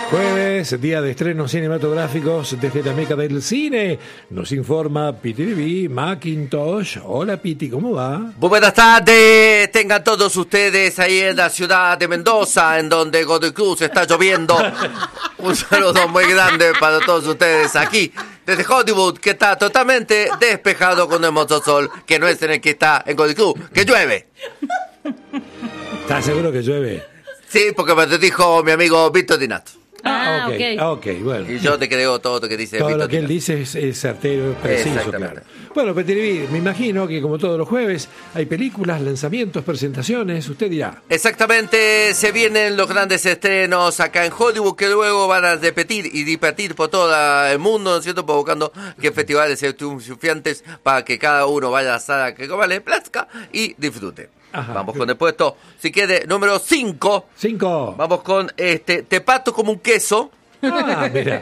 Jueves, día de estrenos cinematográficos desde la meca del cine. Nos informa Piti Macintosh. Hola Piti, ¿cómo va? Muy buenas tardes, tengan todos ustedes ahí en la ciudad de Mendoza, en donde Godoy Cruz está lloviendo. Un saludo muy grande para todos ustedes aquí, desde Hollywood, que está totalmente despejado con hermoso sol, que no es en el que está en Godoy Cruz, que llueve. ¿Estás seguro que llueve? Sí, porque me lo dijo mi amigo Víctor Dinato. Ok, bueno. Y yo te creo todo lo que dice Todo Víctor lo que él Dinato. dice es certero, es preciso, Exactamente. claro. Bueno, Petiriví, me imagino que como todos los jueves hay películas, lanzamientos, presentaciones, usted dirá. Exactamente, se vienen los grandes estrenos acá en Hollywood que luego van a repetir y repetir por todo el mundo, ¿no es cierto? Provocando que festivales sean triunfantes para que cada uno vaya a la sala que le plazca y disfrute. Ajá. Vamos con el puesto, si quiere, número 5. 5. Vamos con Te parto como un queso. Ah, mira.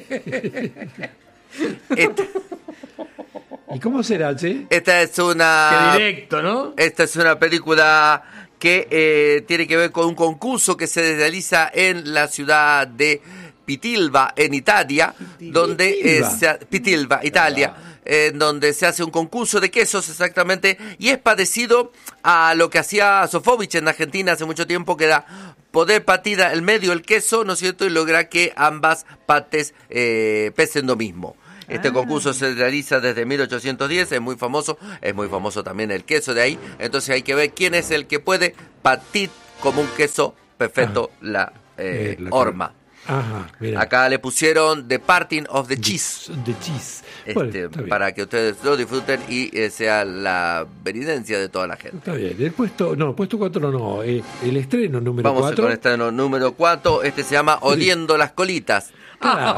¿Y cómo será, che? Esta es una... Qué directo, ¿no? Esta es una película que tiene que ver con un concurso que se realiza en la ciudad de Pitilva, en Italia, donde Pitilva, Italia, donde se hace un concurso de quesos exactamente, y es parecido a lo que hacía Sofovich en Argentina hace mucho tiempo, que era poder partir al medio el queso, ¿no es cierto?, y lograr que ambas partes pesen lo mismo. Este concurso se realiza desde 1810, es muy famoso también el queso de ahí, entonces hay que ver quién es el que puede partir como un queso perfecto la horma. Ajá, mira. Acá le pusieron The Parting of the Cheese. The cheese. Bueno, está bien. Para que ustedes lo disfruten y sea la evidencia de toda la gente. Está bien. El puesto 4 no. El estreno número 4. Vamos con el estreno número 4. Este se llama Oliendo las colitas. Ah,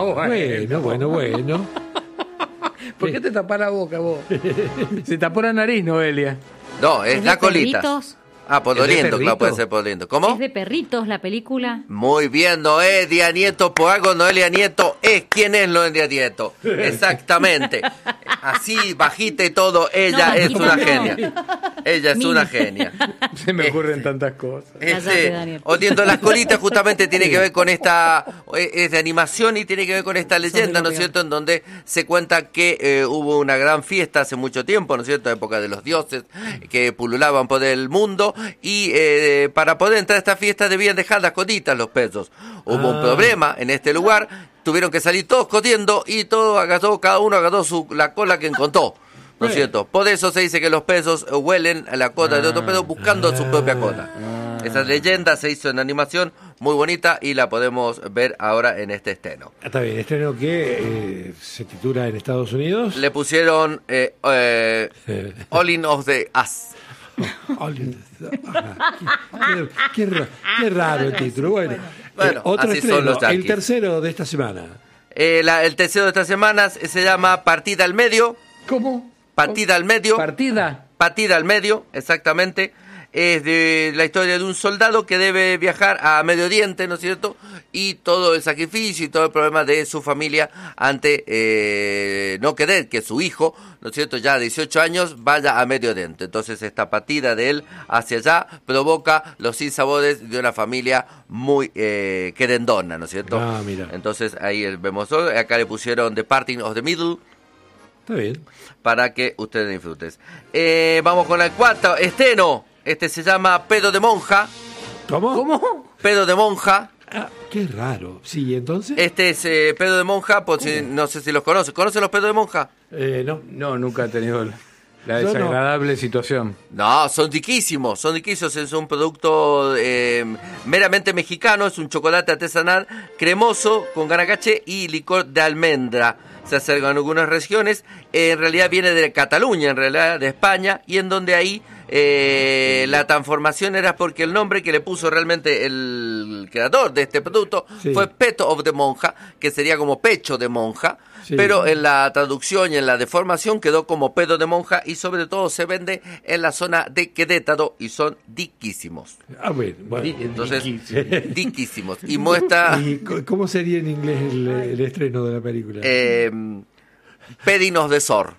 bueno. ¿Por qué te tapás la boca vos? Se tapó la nariz, Noelia. No, es la colita. Perritos. Ah, por ¿Es de doliendo, claro, perrito? puede ser por doliendo. ¿Cómo? Es de perritos la película. Muy bien, Noelia Nieto, por algo Noelia Nieto es quien es Noelia Nieto. Exactamente. Así, bajita y todo, ella No, es bajita una no. genia. Ella es una genia. Se me ocurren tantas cosas. Cállate, Daniel. Oliendo las colitas justamente tiene que ver con esta, es de animación y tiene que ver con esta leyenda, ¿no es cierto?, en donde se cuenta que hubo una gran fiesta hace mucho tiempo, ¿no es cierto?, época de los dioses que pululaban por el mundo y para poder entrar a esta fiesta debían dejar las colitas los pesos. Hubo un problema en este lugar, tuvieron que salir todos corriendo y cada uno agarró la cola que encontró. ¿No es cierto? Por eso se dice que los pesos huelen a la cola de otro peso buscando su propia cola. Esa leyenda se hizo en animación, muy bonita, y la podemos ver ahora en este estreno. Está bien, estreno que se titula en Estados Unidos. Le pusieron All of the Us. Qué raro el título. Bueno, otro así estreno, son los yanquis. el tercero de esta semana. El tercero de esta semana se llama Partida al Medio. ¿Cómo? Partida al Medio. ¿Partida? Partida al Medio, exactamente. Es de la historia de un soldado que debe viajar a Medio Oriente, ¿no es cierto? Y todo el sacrificio y todo el problema de su familia ante no querer que su hijo, ¿no es cierto?, ya a 18 años vaya a Medio Oriente. Entonces esta partida de él hacia allá provoca los sinsabores de una familia muy querendona, ¿no es cierto? Ah, mira. Entonces ahí vemos, acá le pusieron The Parting of the Middle, Está bien. para que ustedes disfruten. Vamos con el cuarto estreno. Este se llama Pedo de Monja. ¿Cómo? Pedo de Monja. Ah, qué raro. Sí, entonces. Este es Pedo de Monja, por si, no sé si los conoce. ¿Conocen los pedos de monja? No. No, nunca he tenido la Yo no. desagradable situación. No, son riquísimos. Es un producto meramente mexicano. Es un chocolate artesanal cremoso con ganacache y licor de almendra. Se acerca en algunas regiones. En realidad viene de Cataluña, en realidad de España, y en donde ahí la transformación era porque el nombre que le puso realmente el creador de este producto fue Peto of the Monja, que sería como pecho de monja, pero en la traducción y en la deformación quedó como pedo de monja, y sobre todo se vende en la zona de Querétaro y son diquísimos. Ah, bueno. Entonces, diquísimos. Y muestra... ¿Y cómo sería en inglés el estreno de la película? Pedinos de Sor.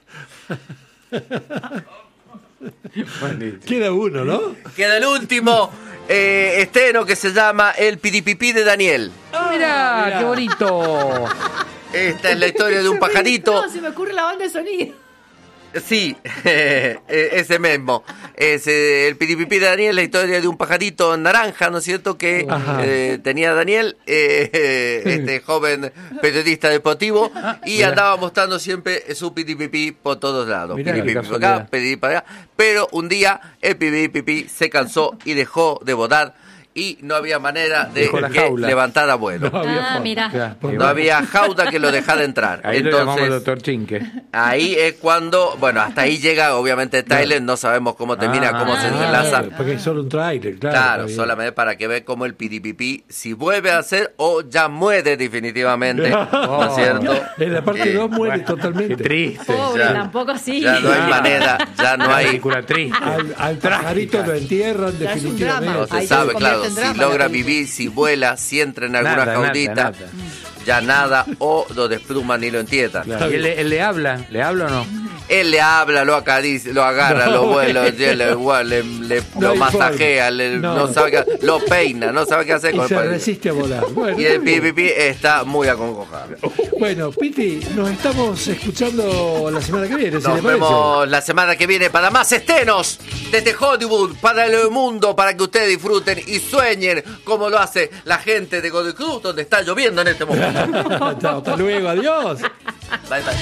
Queda uno, ¿no? Queda el último estreno, que se llama El Piripipí de Daniel. Ah, mirá, qué bonito. Esta es la historia de un pajarito. No, se me ocurre la banda de sonido. Sí, ese mismo. Es el Piripipi de Daniel, la historia de un pajarito naranja, ¿no es cierto? Que tenía Daniel, este joven periodista deportivo, y andaba mostrando siempre su Piripipi por todos lados. Mirá, Piripipi por acá, Piripipi para allá. Pero un día el Piripipi se cansó y dejó de volar. Y no había manera de que levantara vuelo. No había forma. Mira. No había jauta que lo dejara entrar. Ahí Entonces, lo llamamos doctor Chinque. ahí es cuando, bueno, hasta ahí llega obviamente el tráiler, no sabemos cómo termina, cómo se desenlaza. Porque es solo un tráiler, claro. Claro, solamente para que vean cómo el Piripipi, si vuelve a hacer o ya muere definitivamente, ¿no es cierto? En la parte 2 muere totalmente. Qué triste. Pobre, Ya. tampoco así. Ya no hay manera, ya no Una hay, película triste. Al pajarito lo entierran Ya es un drama. no definitivamente. se Ahí sabe, se claro, convierte en si drama logra la película. vivir, si vuela, si entra en alguna Nada, jaulita, nada. ya nada, o lo despluman y lo entierran. Claro. ¿Y él le habla? ¿Le habla o no? Él le habla, lo acaricia, lo agarra, lo vuela, lo hay masajea, forma. no sabe qué, lo peina, no sabe qué hacer Y con se el pajarito. resiste a volar. Bueno, Y el está bien. Piripipi está muy acongojado. Bueno, Piti, nos estamos escuchando la semana que viene, si Nos le parece. vemos la semana que viene para más estrenos desde Hollywood, para el mundo, para que ustedes disfruten y sueñen como lo hace la gente de Godoy Cruz, donde está lloviendo en este momento. Hasta luego, adiós. Bye, bye.